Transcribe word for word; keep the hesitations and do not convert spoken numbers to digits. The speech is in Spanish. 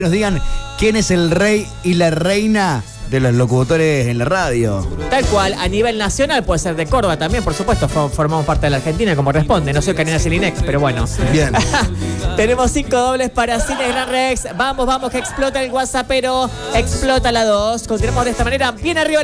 nos digan quién es el rey y la reina de los locutores en la radio. Tal cual, a nivel nacional puede ser de Córdoba también, por supuesto, formamos parte de la Argentina como responde. No soy Karina Jelinek, pero bueno. Bien. Tenemos cinco dobles para Cine Gran Rex. Vamos, vamos, que explota el WhatsAppero. Explota la dos. Continuamos de esta manera, bien arriba.